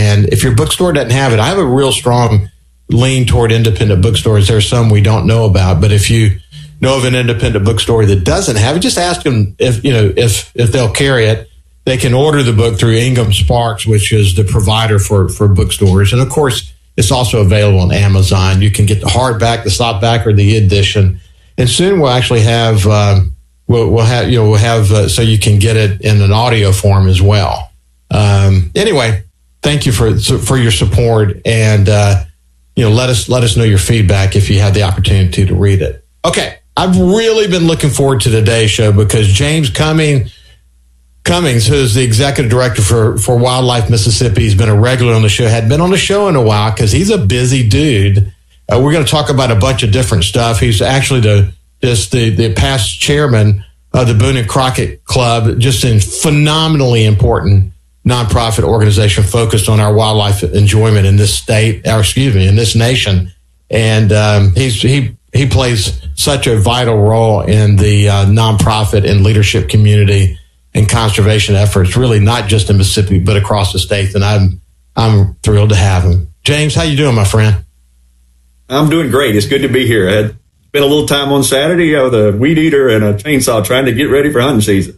And if your bookstore doesn't have it, I have a real strong lean toward independent bookstores. There's some we don't know about, but if you know of an independent bookstore that doesn't have it, just ask them if they'll carry it. They can order the book through Ingham Sparks, which is the provider for bookstores. And of course, it's also available on Amazon. You can get the hardback, the softback, or the edition. And soon we'll actually have we'll have so you can get it in an audio form as well. Anyway, thank you for your support, and let us know your feedback if you have the opportunity to read it. Okay, I've really been looking forward to today's show because James Cummings, who's the executive director for Wildlife Mississippi, he's been a regular on the show, had been on the show in a while because he's a busy dude. We're going to talk about a bunch of different stuff. He's actually the past chairman of the Boone and Crockett Club, just a phenomenally important nonprofit organization focused on our wildlife enjoyment in this state, in this nation. And he plays such a vital role in the nonprofit and leadership community and conservation efforts, really not just in Mississippi, but across the state. And I'm thrilled to have him. James, how you doing, my friend? I'm doing great. It's good to be here. I had spent a little time on Saturday with a weed eater and a chainsaw trying to get ready for hunting season.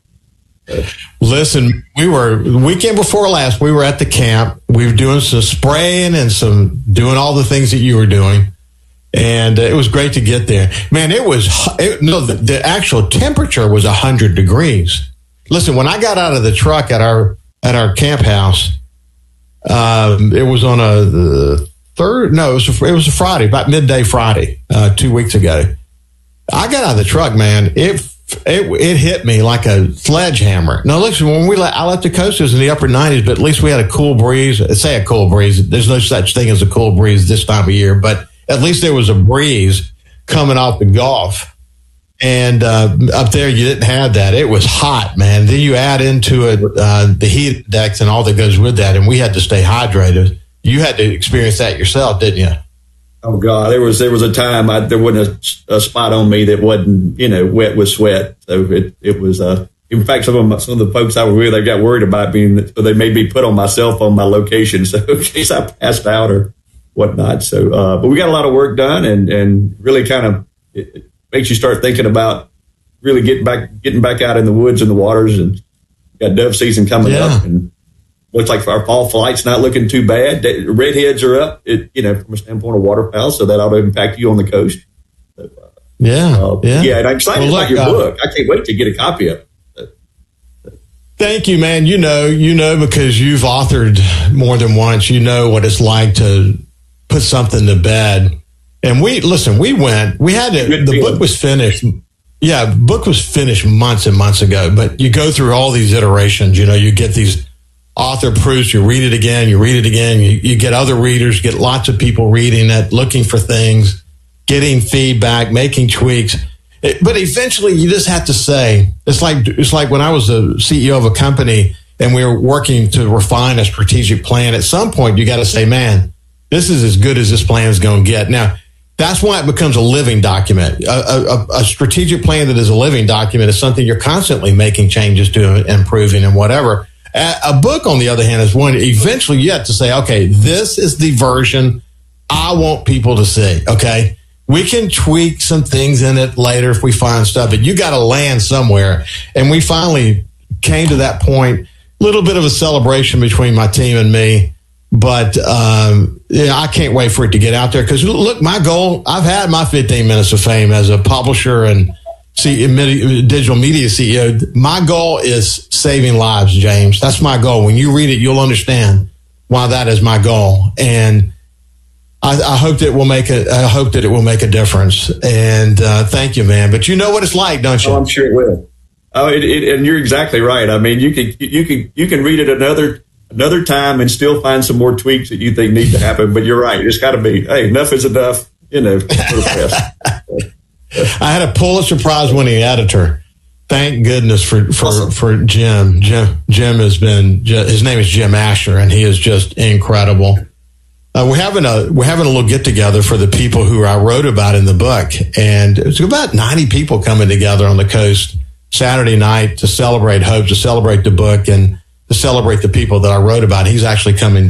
Listen, the weekend before last, we were at the camp. We were doing some spraying and doing all the things that you were doing. And it was great to get there. Man, the actual temperature was 100 degrees. Listen, when I got out of the truck at our camp house, it was on it was a Friday, about midday Friday, 2 weeks ago. I got out of the truck, man. It hit me like a sledgehammer. Now, listen, I left the coast, it was in the upper 90s, but at least we had a cool breeze. Say a cool breeze. There's no such thing as a cool breeze this time of year, but at least there was a breeze coming off the Gulf. And up there, you didn't have that. It was hot, man. Then you add into it the heat index and all that goes with that, and we had to stay hydrated. You had to experience that yourself, didn't you? Oh God, there was a time there wasn't a spot on me that wasn't wet with sweat. So it was. In fact, some of the folks I was with, they got worried about they made me put on my cell phone my location, so in case I passed out or whatnot. So, but we got a lot of work done, and really kind of it makes you start thinking about really getting back out in the woods and the waters, and got dove season coming up, and looks like our fall flight's not looking too bad. Redheads are up, from a standpoint of waterfowl, so that ought to impact you on the coast. So, and I'm excited about your book. I can't wait to get a copy of it. Thank you, man. You know, because you've authored more than once. You know what it's like to put something to bed. And the book was finished. Yeah, the book was finished months and months ago, but you go through all these iterations. You get these author proofs, you read it again, you get other readers, get lots of people reading it, looking for things, getting feedback, making tweaks. But eventually you just have to say, it's like when I was the CEO of a company and we were working to refine a strategic plan. At some point you got to say, man, this is as good as this plan is going to get. Now, that's why it becomes a living document. A strategic plan that is a living document is something you're constantly making changes to, improving and whatever. A book, on the other hand, is one eventually you have to say, okay, this is the version I want people to see. Okay. We can tweak some things in it later if we find stuff, but you got to land somewhere. And we finally came to that point, a little bit of a celebration between my team and me. But I can't wait for it to get out there because, look, my goal, I've had my 15 minutes of fame as a publisher and digital media CEO. My goal is saving lives, James. That's my goal. When you read it, you'll understand why that is my goal. And I hope that it will make a difference. And thank you, man. But you know what it's like, don't you? Oh, I'm sure it will. Oh, and you're exactly right. I mean, you can read it another time and still find some more tweaks that you think need to happen. But you're right. It's got to be, hey, enough is enough, for the press. I had a Pulitzer Prize winning editor. Thank goodness for Jim. Jim has been, his name is Jim Asher, and he is just incredible. We're having a little get together for the people who I wrote about in the book. And it was about 90 people coming together on the coast Saturday night to celebrate Hope, to celebrate the book, and to celebrate the people that I wrote about. He's actually coming